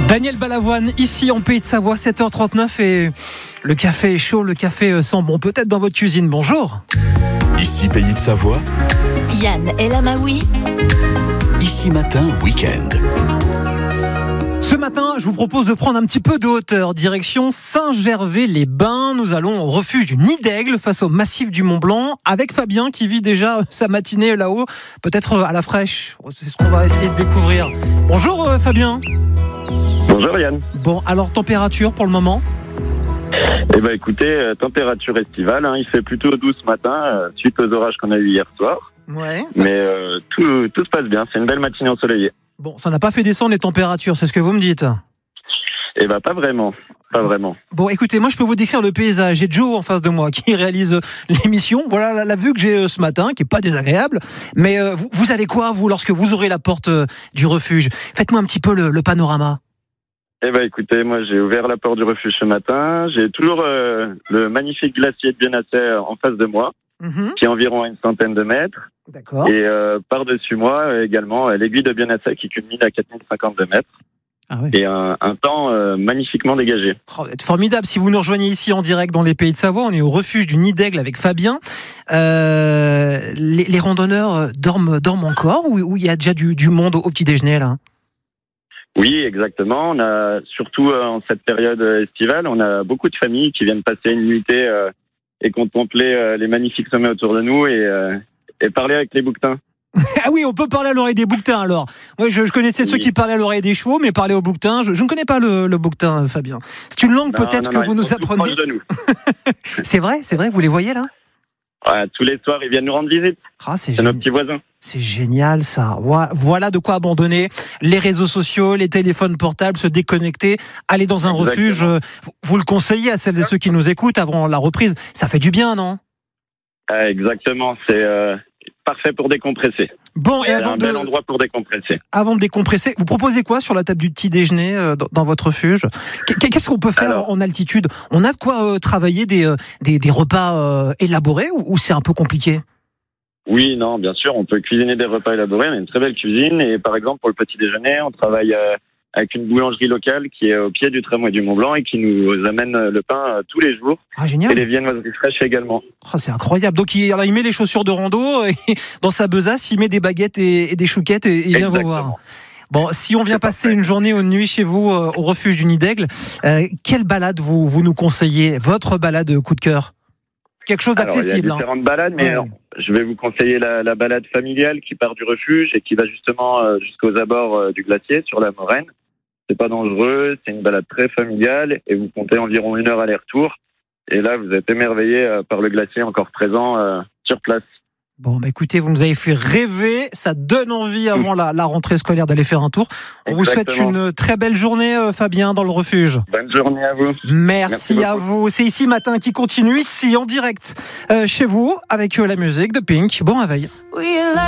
Daniel Balavoine, ici en Pays de Savoie, 7h39 et le café est chaud, le café sent bon, peut-être dans votre cuisine. Bonjour. Ici Pays de Savoie. Yann El Amaoui. Ici Matin Week-end. Ce matin, je vous propose de prendre un petit peu de hauteur, direction Saint-Gervais-les-Bains. Nous allons au refuge du Nid d'Aigle face au massif du Mont-Blanc avec Fabien qui vit déjà sa matinée là-haut, peut-être à la fraîche. C'est ce qu'on va essayer de découvrir. Bonjour Fabien. Bonjour Yann. Bon, alors température pour le moment ? Eh ben écoutez, température estivale, il fait plutôt doux ce matin, suite aux orages qu'on a eu hier soir. Ouais. Mais tout se passe bien, c'est une belle matinée ensoleillée. Bon, ça n'a pas fait descendre les températures, c'est ce que vous me dites ? Eh ben pas vraiment. Bon, écoutez, moi je peux vous décrire le paysage. J'ai Joe en face de moi qui réalise l'émission. Voilà la vue que j'ai ce matin, qui est pas désagréable. Mais vous avez quoi, vous, lorsque vous ouvrez la porte du refuge ? Faites-moi un petit peu le panorama. Eh ben écoutez, moi j'ai ouvert la porte du refuge ce matin. J'ai toujours le magnifique glacier de Bionasset en face de moi, qui est environ à une centaine de mètres. D'accord. Et par-dessus moi également l'aiguille de Bionasset qui culmine à 4052 mètres. Ah ouais. Et un temps magnifiquement dégagé. Oh, c'est formidable. Si vous nous rejoignez ici en direct dans les Pays de Savoie, on est au refuge du Nid d'Aigle avec Fabien. Les randonneurs dorment encore ou il y a déjà du monde au petit déjeuner là ? Oui, exactement. On a surtout en cette période estivale, on a beaucoup de familles qui viennent passer une nuitée et contempler les magnifiques sommets autour de nous et parler avec les bouquetins. Ah oui, on peut parler à l'oreille des bouquetins alors. Moi, je connaissais ceux qui parlaient à l'oreille des chevaux, mais parler aux bouquetins, je ne connais pas le bouquetin, Fabien. C'est une langue peut-être que vous nous appreniez. C'est vrai, vous les voyez là ? Ouais, tous les soirs, ils viennent nous rendre visite. Ah, c'est nos petits voisins. C'est génial ça. Voilà de quoi abandonner les réseaux sociaux, les téléphones portables, se déconnecter, aller dans un refuge. Vous le conseillez à celles et ceux qui nous écoutent avant la reprise. Ça fait du bien, non ? Exactement, c'est parfait pour décompresser. Bon, c'est un bel endroit pour décompresser. Avant de décompresser, vous proposez quoi sur la table du petit déjeuner dans votre refuge ? Qu'est-ce qu'on peut faire en altitude ? On a de quoi travailler des repas élaborés ou c'est un peu compliqué ? Oui, non, bien sûr, on peut cuisiner des repas élaborés. On a une très belle cuisine et par exemple pour le petit déjeuner, on travaille avec une boulangerie locale qui est au pied du tramway du Mont-Blanc et qui nous amène le pain tous les jours. Ah, génial. Et les viennoiseries fraîches également. Oh, c'est incroyable. Donc il met les chaussures de rando et dans sa besace, il met des baguettes et des chouquettes et il vient vous voir. Bon, si on vient passer une journée ou une nuit chez vous au refuge du Nid d'Aigle, quelle balade vous nous conseillez ? Votre balade coup de cœur ? Quelque chose d'accessible. Il y a différentes balades, mais je vais vous conseiller la balade familiale qui part du refuge et qui va justement jusqu'aux abords du glacier sur la moraine. C'est pas dangereux, c'est une balade très familiale et vous comptez environ 1 heure aller-retour. Et là, vous êtes émerveillé par le glacier encore présent sur place. Bon, écoutez, vous nous avez fait rêver. Ça donne envie avant la rentrée scolaire d'aller faire un tour. On vous souhaite une très belle journée, Fabien, dans le refuge. Bonne journée à vous. Merci à vous. C'est Ici Matin qui continue, ici en direct chez vous avec la musique de Pink. Bon réveil.